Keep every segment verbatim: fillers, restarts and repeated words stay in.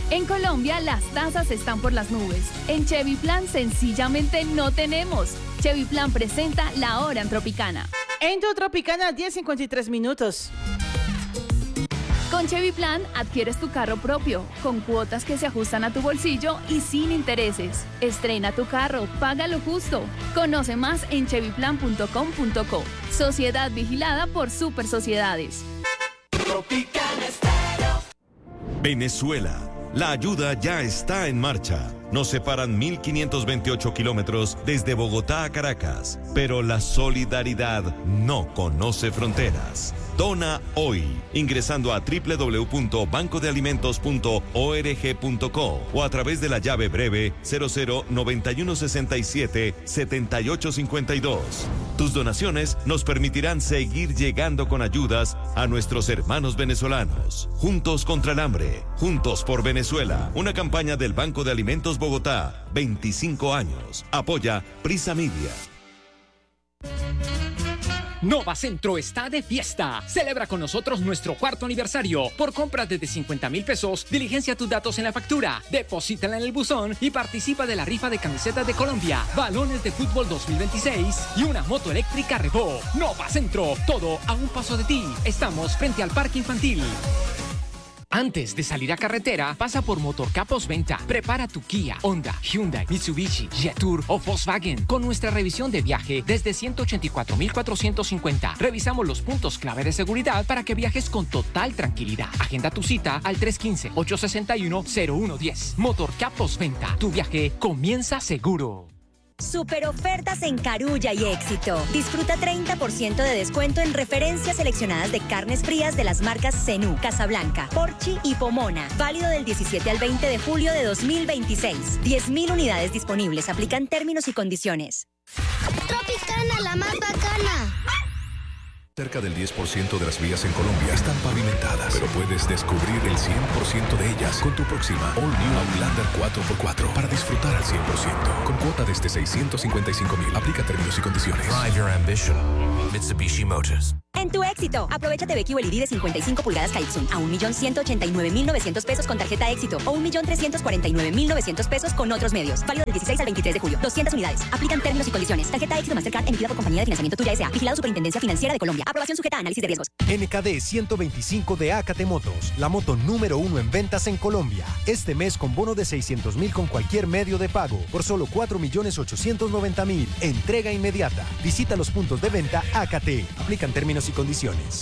En Colombia las tasas están por las nubes. En Chevy Plan sencillamente no tenemos. Chevy Plan presenta la hora en Tropicana. En tu Tropicana, diez cincuenta y tres minutos. Con Chevy Plan adquieres tu carro propio, con cuotas que se ajustan a tu bolsillo y sin intereses. Estrena tu carro, paga lo justo. Conoce más en chevy plan punto com punto co. Sociedad vigilada por Super Sociedades. Tropicana Estéreo. Venezuela. La ayuda ya está en marcha. Nos separan mil quinientos veintiocho kilómetros desde Bogotá a Caracas, pero la solidaridad no conoce fronteras. Dona hoy, ingresando a doble u doble u doble u punto banco de alimentos punto org punto co o a través de la llave breve cero cero noventa y uno sesenta y siete setenta y ocho cincuenta y dos. Tus donaciones nos permitirán seguir llegando con ayudas a nuestros hermanos venezolanos. Juntos contra el hambre, juntos por Venezuela. Una campaña del Banco de Alimentos Bogotá, veinticinco años. Apoya Prisa Media. Nova Centro está de fiesta. Celebra con nosotros nuestro cuarto aniversario. Por compras desde cincuenta mil pesos, diligencia tus datos en la factura, deposítala en el buzón y participa de la rifa de camisetas de Colombia, balones de fútbol dos mil veintiséis y una moto eléctrica Revo. Nova Centro, todo a un paso de ti. Estamos frente al parque infantil. Antes de salir a carretera, pasa por Motorcapos Venta. Prepara tu Kia, Honda, Hyundai, Mitsubishi, Jetour o Volkswagen con nuestra revisión de viaje desde ciento ochenta y cuatro mil cuatrocientos cincuenta. Revisamos los puntos clave de seguridad para que viajes con total tranquilidad. Agenda tu cita al tres uno cinco, ocho seis uno, cero uno uno cero. Motorcapos Venta. Tu viaje comienza seguro. Super ofertas en Carulla y Éxito. Disfruta treinta por ciento de descuento en referencias seleccionadas de carnes frías de las marcas Zenú, Casablanca, Porchi y Pomona. Válido del diecisiete al veinte de julio de dos mil veintiséis. diez mil unidades disponibles. Aplican términos y condiciones. Tropicana, la más bacana. Cerca del diez por ciento de las vías en Colombia están pavimentadas, pero puedes descubrir el cien por ciento de ellas con tu próxima All New Outlander cuatro por cuatro para disfrutar al cien por ciento. Con cuota desde seiscientos cincuenta y cinco mil. Aplica términos y condiciones. Drive your ambition. Mitsubishi Motors. En tu Éxito, aprovecha T V Q L E D de cincuenta y cinco pulgadas Kaixun a un millón ciento ochenta y nueve mil novecientos pesos con tarjeta Éxito o un millón trescientos cuarenta y nueve mil novecientos pesos con otros medios. Válido del dieciséis al veintitrés de julio. doscientas unidades. Aplican términos y condiciones. Tarjeta Éxito Mastercard emitida por Compañía de Financiamiento Tuya S A. Vigilado Superintendencia Financiera de Colombia. Aprobación sujeta a análisis de riesgos. N K D ciento veinticinco de Acate Motos, la moto número uno en ventas en Colombia. Este mes con bono de seiscientos mil con cualquier medio de pago por solo cuatro millones ochocientos noventa mil. Entrega inmediata. Visita los puntos de venta Acate. Aplican términos y condiciones.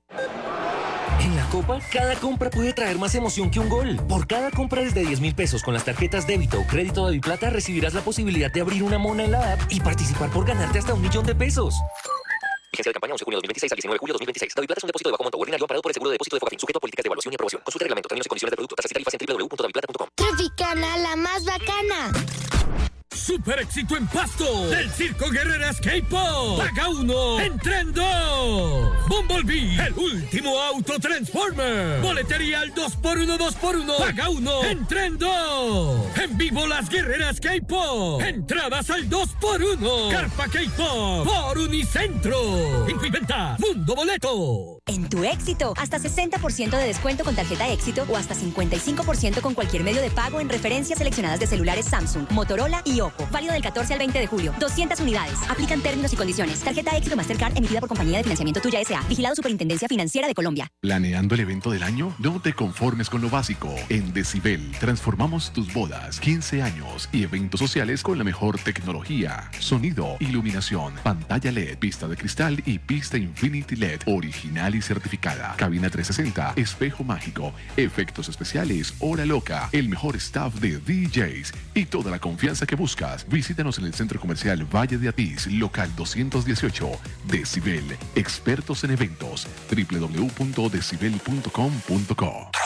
En la Copa, cada compra puede traer más emoción que un gol. Por cada compra desde diez mil pesos con las tarjetas débito o crédito de Biplata recibirás la posibilidad de abrir una mona en la app y participar por ganarte hasta un millón de pesos. Vigencia de campaña once de junio de dos mil veintiséis al diecinueve de julio de dos mil veintiséis. Daviplata es un depósito de bajo monto ordinario amparado por el seguro de depósito de Fogafín, sujeto a políticas de evaluación y aprobación. Consulta reglamento, términos y condiciones de producto, tasas y tarifas en doble u doble u doble u punto daviplata punto com. Tropicana, la más bacana. Super éxito en Pasto del Circo Guerreras K-Pop. Paga uno, entren dos. Bumblebee, el último auto Transformer. Boletería al dos por uno, dos por uno. Paga uno, entren dos. En vivo las Guerreras K-Pop. Entradas al dos por uno. Carpa K-Pop por Unicentro. Incuiventa, Mundo Boleto. En tu Éxito, hasta sesenta por ciento de descuento con tarjeta Éxito o hasta cincuenta y cinco por ciento con cualquier medio de pago en referencias seleccionadas de celulares Samsung, Motorola y Oppo. Válido del catorce al veinte de julio. doscientas unidades. Aplican términos y condiciones. Tarjeta Éxito Mastercard emitida por Compañía de Financiamiento Tuya S A. Vigilado Superintendencia Financiera de Colombia. ¿Planeando el evento del año? No te conformes con lo básico. En Decibel transformamos tus bodas, quince años y eventos sociales con la mejor tecnología. Sonido, iluminación, pantalla L E D, pista de cristal y pista Infinity L E D. Original y certificada. Cabina trescientos sesenta, espejo mágico, efectos especiales, hora loca, el mejor staff de D Js y toda la confianza que buscas. Visítanos en el Centro Comercial Valle de Atiz, local doscientos dieciocho. Decibel, expertos en eventos. doble u doble u doble u punto decibel punto com punto co.